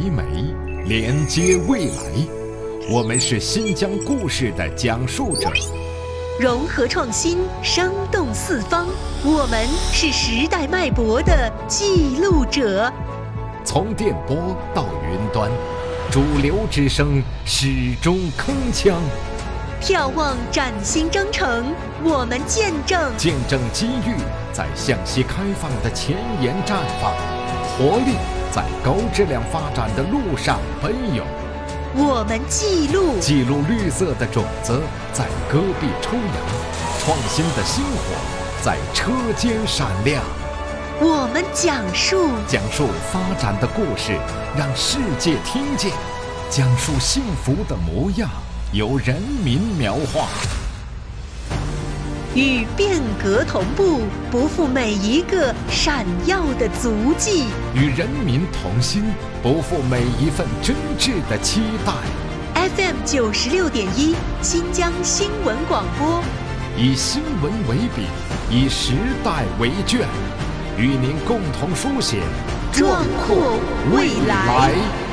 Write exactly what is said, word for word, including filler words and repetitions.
美，连接未来。我们是新疆故事的讲述者， 融合创新，生动四方。我们是时代脉搏的记录者。 从电波到云端，主流之声始终铿锵。 眺望崭新征程，我们见证见证机遇在向西开放的前沿绽放，活力在高质量发展的路上奔涌。 我们记录记录绿色的种子在戈壁抽芽，创新的星火在车间闪亮。 我们讲述讲述发展的故事，让世界听见；讲述幸福的模样，由人民描画。 与变革同步，不负每一个闪耀的足迹； 与人民同心，不负每一份真挚的期待。 F M 九十六点一，新疆新闻广播， 以新闻为笔，以时代为卷，与您共同书写壮阔未来。